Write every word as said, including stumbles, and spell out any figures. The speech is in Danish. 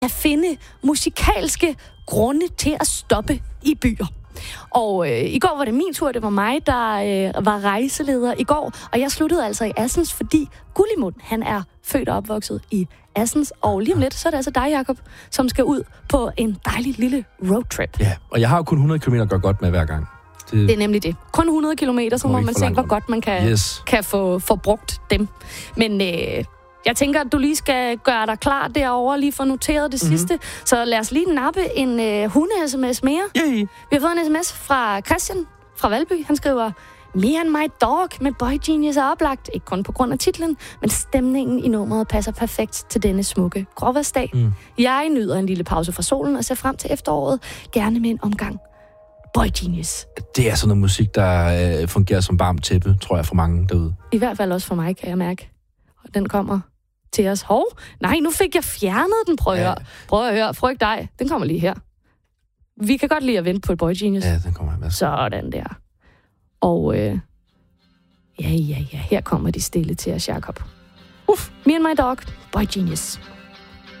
at finde musikalske grunde til at stoppe i byer. Og øh, i går var det min tur, det var mig, der øh, var rejseleder i går, og jeg sluttede altså i Assens, fordi Gullimund, han er født og opvokset i Assens, og lige om lidt, så er det altså dig, Jacob, som skal ud på en dejlig lille roadtrip. Ja, og jeg har jo kun hundrede kilometer at gøre godt med hver gang. Det, det er nemlig det. Kun hundrede kilometer, så må man se, hvor godt man kan, yes. kan få, få brugt dem. Men øh, jeg tænker, at du lige skal gøre dig klar derovre, lige få noteret det mm-hmm. sidste. Så lad os lige nappe en øh, hunde-sms mere. Yay. Vi har fået en sms fra Christian fra Valby. Han skriver, Me and my dog med Boy Genius er oplagt. Ikke kun på grund af titlen, men stemningen i nummeret passer perfekt til denne smukke gråværsdag. Mm. Jeg nyder en lille pause fra solen og ser frem til efteråret. Gerne med en omgang Boy Genius. Det er sådan noget musik, der øh, fungerer som varmt tæppe, tror jeg, for mange derude. I hvert fald også for mig, kan jeg mærke. Og den kommer til os. Hov, nej, nu fik jeg fjernet den. Prøv at ja. høre. Prøv at høre. Frygt dig. Den kommer lige her. Vi kan godt lide at vente på et Boy Genius. Ja, den kommer med. Sådan der. Og øh, ja, ja, ja. Her kommer de stille til os, Jacob. Uff. Me and my dog. Boy Genius.